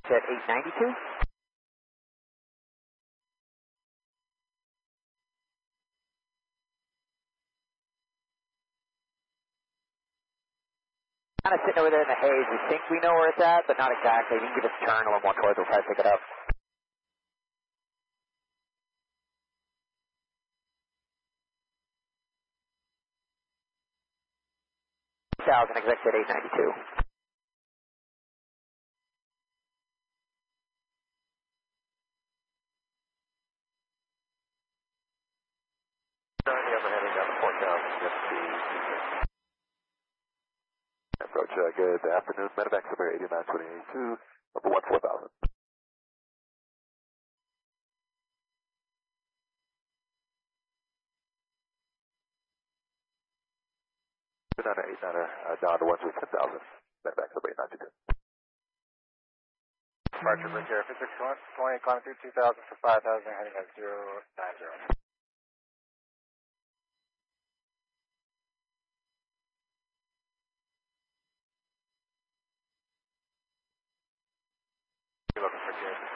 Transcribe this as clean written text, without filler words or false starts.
At 892. Kind of sitting over there in the haze. We think we know where it's at, but not exactly. You can give us a turn a little more towards. We'll try to pick it up. 1000, exit 892. Currently overheading down to 4000, just the approach. Good afternoon, Medevac Super 8922, number 14000. Niner 89er down to 110,000, Medevac Super 8922. Departure Bridge Air 5620, climbing through 2000 for 5000, heading at 090. You're looking for Jason.